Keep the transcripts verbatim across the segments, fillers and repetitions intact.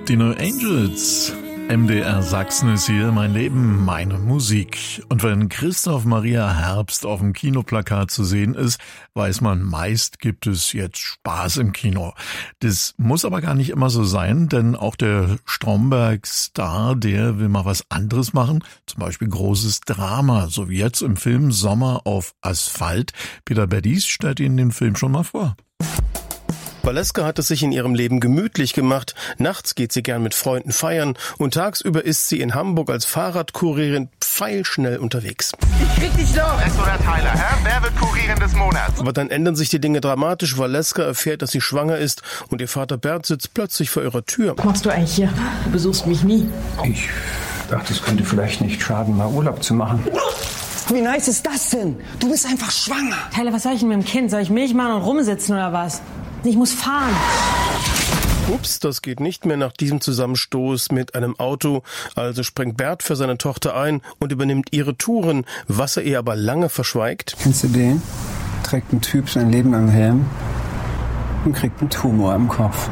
Die No Angels. M D R Sachsen ist hier, mein Leben, meine Musik. Und wenn Christoph Maria Herbst auf dem Kinoplakat zu sehen ist, weiß man, meist gibt es jetzt Spaß im Kino. Das muss aber gar nicht immer so sein, denn auch der Stromberg-Star, der will mal was anderes machen, zum Beispiel großes Drama, so wie jetzt im Film Sommer auf Asphalt. Peter Beddies stellt Ihnen den Film schon mal vor. Valeska hat es sich in ihrem Leben gemütlich gemacht. Nachts geht sie gern mit Freunden feiern und tagsüber ist sie in Hamburg als Fahrradkurierin pfeilschnell unterwegs. Ich krieg dich noch! Rex oder Tyler, hä? Wer wird Kurierin des Monats? Aber dann ändern sich die Dinge dramatisch. Valeska erfährt, dass sie schwanger ist und ihr Vater Bert sitzt plötzlich vor ihrer Tür. Was machst du eigentlich hier? Du besuchst mich nie. Ich dachte, es könnte vielleicht nicht schaden, mal Urlaub zu machen. Wie nice ist das denn? Du bist einfach schwanger. Tyler, was soll ich denn mit dem Kind? Soll ich Milch machen und rumsitzen oder was? Ich muss fahren. Ups, das geht nicht mehr nach diesem Zusammenstoß mit einem Auto. Also springt Bert für seine Tochter ein und übernimmt ihre Touren, was er ihr aber lange verschweigt. Kennst du den? Trägt ein Typ sein Leben am Helm und kriegt einen Tumor im Kopf.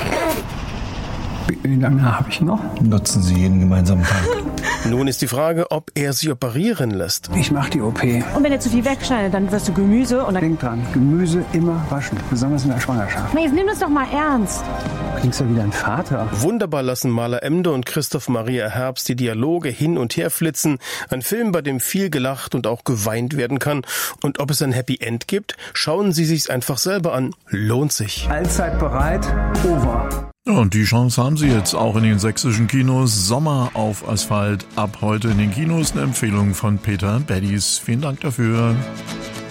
Wie lange habe ich noch? Nutzen Sie jeden gemeinsamen Tag. Nun ist die Frage, ob er sie operieren lässt. Ich mache die O P. Und wenn er zu viel wegschneidet, dann wirst du Gemüse und dann... Denk dran, Gemüse immer waschen, besonders in der Schwangerschaft. Na, jetzt nimm das doch mal ernst. Du klingst ja wieder ein Vater. Wunderbar lassen Maler Emde und Christoph Maria Herbst die Dialoge hin und her flitzen. Ein Film, bei dem viel gelacht und auch geweint werden kann. Und ob es ein Happy End gibt, schauen Sie sich's einfach selber an. Lohnt sich. Allzeit bereit, over. Ja, und die Chance haben Sie jetzt auch in den sächsischen Kinos. Sommer auf Asphalt ab heute in den Kinos. Eine Empfehlung von Peter Beddies. Vielen Dank dafür.